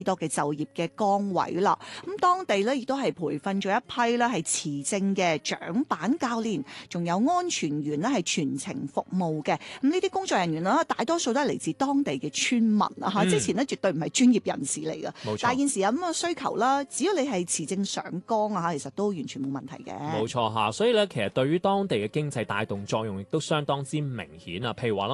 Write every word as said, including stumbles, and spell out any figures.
多嘅就業嘅崗位啦。咁當地咧亦都係培訓咗一批咧係持證嘅掌板教練，仲有安全員咧係全程服務嘅。咁呢啲工作人員啦，大多數都係嚟自當地嘅村民啊嚇，之前咧絕對唔係專業人士嚟嘅。 冇錯。 但係現時有咁嘅需求啦，只要你係持證上崗啊，其實都完全冇問題嘅。 冇錯嚇，所以咧其實對於當地嘅經濟帶動作用亦都相當之明顯啊。譬如話